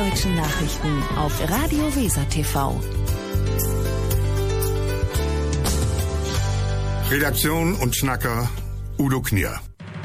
Westdeutschen Nachrichten auf Radio Weser TV. Redaktion und Schnacker Udo Knier.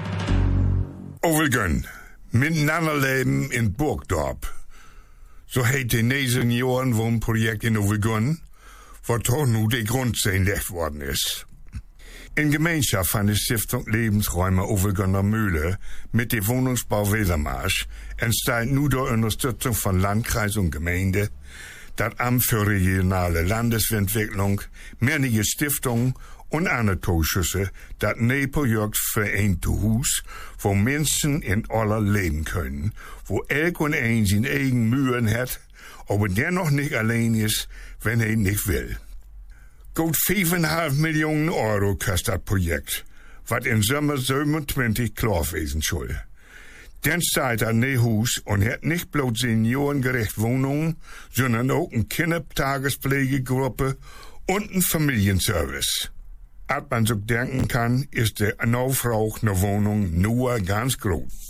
Overgön, miteinander leben in Burgdorp. So heet de nächsten Jahren Wohnprojekt in Overgön, wo toch nu de Grundstein gelegt worden ist. In Gemeinschaft von der Stiftung Lebensräume Overgönner Mühle mit dem Wohnungsbau Wesermarsch entsteht nun durch Unterstützung von Landkreis und Gemeinde das Amt für regionale Landesentwicklung, mehrere Stiftungen und andere Zuschüsse das Projekt für ein Zuhause, wo Menschen in aller leben können, wo elk und ein seine eigenen Mühen hat, aber dennoch nicht allein ist, wenn er nicht will. Gut 5,5 Millionen Euro kostet das Projekt, was im Sommer 27 klar wesen soll. Dann steht ein Haus und hat nicht bloß seniorengerecht Wohnungen, sondern auch eine Kindertagespflegegruppe und einen Familienservice. Als man so denken kann, ist der Nachfrage nach Wohnung nur ganz groß.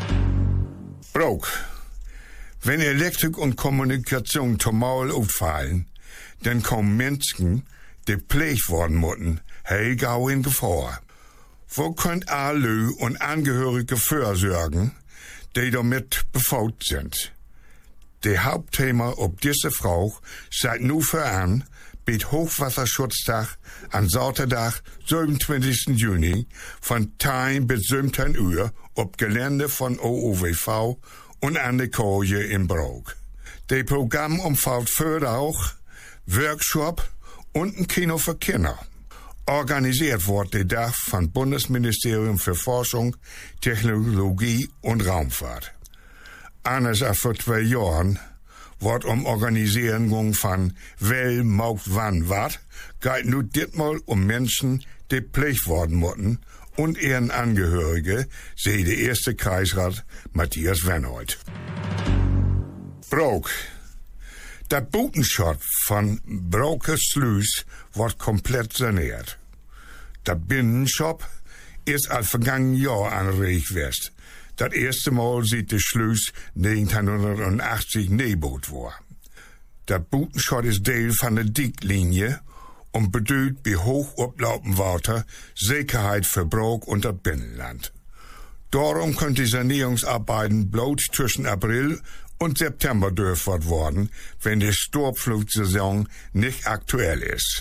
Brauch. Wenn Elektrik und Kommunikation total auffallen, dann kommen Menschen, die pflegt worden müssen, gau in Gefahr. Wo könnt alle und Angehörige vorsorgen, die damit befault sind? Der Hauptthema ob diese Frau seit nu voran mit Hochwasserschutzdag an Sonntag, 27. Juni, von 10 bis 17 Uhr ob Gelände von OOWV und an der Koje in Brauch. Das Programm umfasst Förder auch Workshop und ein Kino für Kinder. Organisiert wird der Tag vom Bundesministerium für Forschung, Technologie und Raumfahrt. Anders als vor 2 Jahren wird Organisierung von Well, Maucht, Wann, Wat, geht nun ditmal Menschen, die pflegt worden müssen und ihren Angehörige, sehe der erste Kreisrat Matthias Wenhold. Brauch. Der Butenschott von Brauches Sluis wird komplett saniert. Der Binnenshop ist als vergangenen Jahr angeregt west. Das erste Mal sieht der Sluis 1980 neerboot war. Der Butenschott ist Teil von der Dicklinie und bedeutet bei hoch ablaufendem Wasser Sicherheit für Brauch und das Binnenland. Darum können die Sanierungsarbeiten bloß zwischen April und September durchgeführt worden, wenn die Sturmflutsaison nicht aktuell ist.